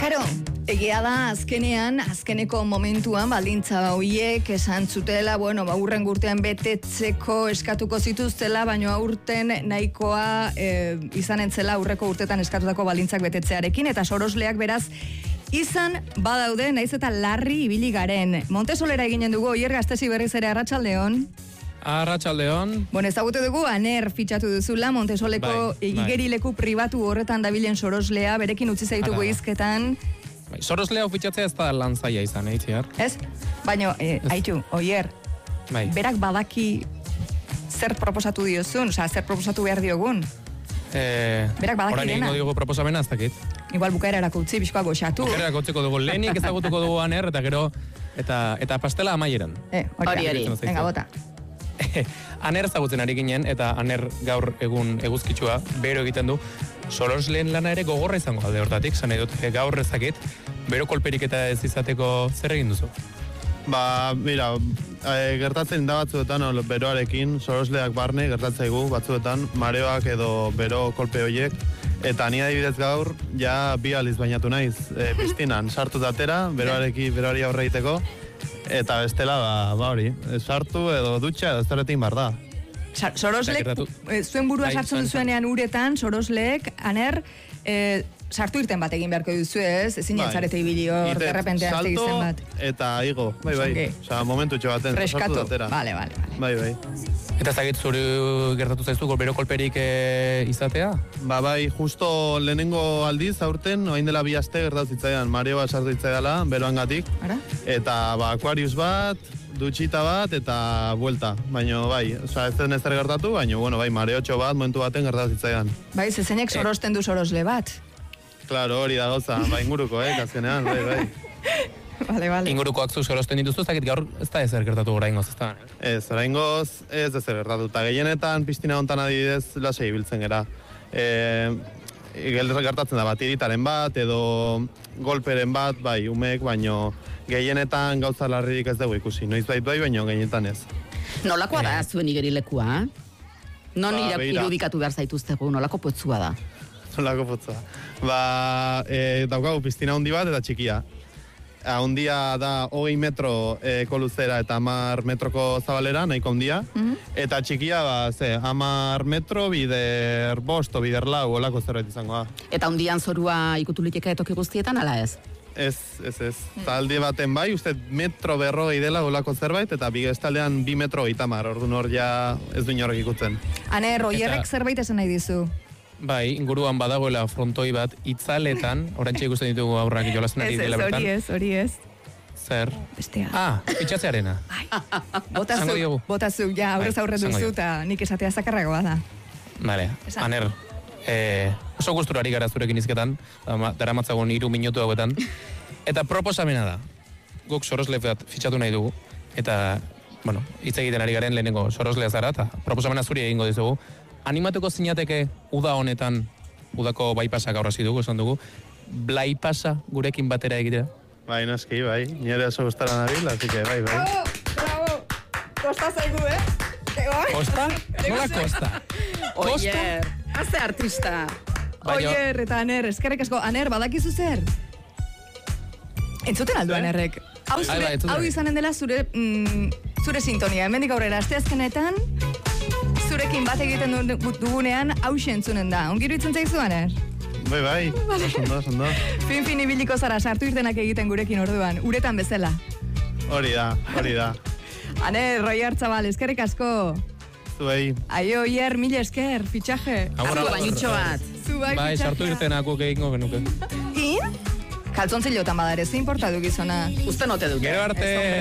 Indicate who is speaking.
Speaker 1: Karo, egia da azkeneko momentuan baldintza horiek esan zutela, urren urtean betetzeko eskatuko zituztela, baina aurten nahikoa izan entzela aurreko urtetan eskatutako baldintzak betetzearekin, eta sorosleak beraz izan badaude, naiz eta larri ibili garen. Montesolera eginen dugu, Oier Gastesi berriz ere, arratsaldeon.
Speaker 2: Arratsaldeon.
Speaker 1: Ezagutu dugu, Aner fitxatu duzula, Montesoleko igerileku pribatu horretan dabilen soroslea, berekin utzi zaitugu hizketan.
Speaker 2: Soroslea fitxatzea ez da lan zaila izan, eitziar.
Speaker 1: Ez? Baina, haitu, Oier, berak badaki zer proposatu diozun, zer proposatu behar diogun? Berak badaki
Speaker 2: orain egingo diogu proposamena, ez dakit.
Speaker 1: Igual bukaerarako utzi, bizkoa goxatu.
Speaker 2: Bukaerarako utziko dugu, lehenik ezagutuko dugu Aner, eta gero, eta pastela amaieran.
Speaker 1: Hori, venga, bota.
Speaker 2: Aner ezagutzen ari ginen, eta Aner gaur egun eguzkitsua, bero egiten du, sorosleen lana ere gogorra izango alde hortatik, zan edut, gaur ezakit, bero kolperik eta ez izateko zer egin duzu?
Speaker 3: Mira, gertatzen da batzuetan beroarekin, sorosleak barne gertatzaigu batzuetan, mareoak edo bero kolpe horiek, eta ni adibidez gaur, ja bi aliz bainatu naiz, piztinan, sartu datera, beroari aurre egiteko, eta bestela, hori, sartu edo dutxa edo zerretin bar da.
Speaker 1: Soroslek, zuen burua sartzen duzuenean uretan, sorosleek, Aner, sartu irten bat egin beharko duzu ez, ezin jantzarete ibili hor, derrepentean segitzen bat.
Speaker 3: Eta igo, bai. Momentu txobaten, sartu datera.
Speaker 1: Bale.
Speaker 3: Bai.
Speaker 2: Eta zagit zuri gertatu zaizu bero kolperik izatea?
Speaker 3: Bai, justo lehenengo aldiz aurten, oain dela 2 aste gertatu zitzaidan, mareoa sartu zitzaidala, beroangatik. Eta Aquarius bat, dutxita bat eta buelta. Baina bai, ez zen ezer gertatu, baina mareotxo bat momentu baten gertatu zitzaidan.
Speaker 1: Bai, zezenek sorosten du sorosle bat.
Speaker 3: Claro, hori da gauza, inguruko, azkenean, bai.
Speaker 1: Vale.
Speaker 2: Ingurukoak zu sorosten dituzu, ez dakit gaur ez da ezer gertatu oraingoz, ez da?
Speaker 3: Ez, oraingoz ez ezer gertatu, eta gehienetan piztina hontan adibidez lasai ibiltzen gera. Gertatzen da bat, iritaren bat, edo golperen bat, bai, umek, baino gehienetan gauza larririk ez dugu ikusi. Noiz bai, baino gehienetan ez.
Speaker 4: Nolakoa da zuen igerilekua? Non irudikatu behar zaituztegu, nolako potzua da?
Speaker 3: Nolako potzua. Daukagu piztina handi bat eta txikia. Handia da 20 metro koluzera eta 10 metroko zabalera, nahiko handia. Eta txikia, 10 metro, bider bost o bider lau, olako zerbait izango da.
Speaker 4: Eta handian zorua ikutulikeka etoki guztietan, ala ez?
Speaker 3: Ez. Talde baten bai, uste metro berrogei dela olako zerbait, eta bigestaldean 2 metro 30, orduan hor ja ez du inorrek ikutzen.
Speaker 1: Aner, Oierrek zerbait esan nahi dizu?
Speaker 2: Bai, inguruan badagoela frontoi bat, itzaletan, orantxe ikusten ditugu aurrak jolazen ari dela bertan.
Speaker 1: Hori ez.
Speaker 2: Zer?
Speaker 1: Bestea.
Speaker 2: Fitxatzearena.
Speaker 1: Botazu, ja, aurrez aurre duzu, eta nik esatea zakarragoa da.
Speaker 2: Bale, Aner, oso gustura ari gara zurekin izketan, dara matzagon 3 minutu hauetan, eta proposamena da, guk sorosle bat fitxatu nahi dugu, eta, hitz egiten ari garen lehenengo soroslea zara, eta proposamena zuri egingo dizugu, animatuko zinateke uda honetan, udako baipasa gaur hasi dugu, esan dugu, blaipasa gurekin batera egitea?
Speaker 3: Bai, noski, bai, nire oso gustara nabil, así que bai.
Speaker 1: Bravo! Kosta zaigu,
Speaker 2: Kosta? Nola kosta?
Speaker 4: Oier, haze artista.
Speaker 1: Oier eta Aner, eskerrik asko. Aner, badakizu zer? Entzuten aldu Anerrek. Hau izanen dela zure sintonia. Hemendik aurrera, asteazkenetan, zurekin bat egiten dugunean hauxe entzunen da. Ongiru itzen zaizu, Aner?
Speaker 3: Bai, ondo.
Speaker 1: Fin ibiliko zara, sartu irtenak egiten gurekin orduan, uretan bezala.
Speaker 3: Hori da.
Speaker 1: Aner, Oier Artzabal, eskerrik asko.
Speaker 3: Zuei.
Speaker 1: Aio, Oier, mila esker, fitxaje.
Speaker 4: Azu bainutxo bat.
Speaker 1: Bai,
Speaker 2: sartu irtenako gehingo genuke.
Speaker 1: Kaltzontzillotan badare, ze importa du gizona?
Speaker 4: Uste note duke.
Speaker 2: Gero arte.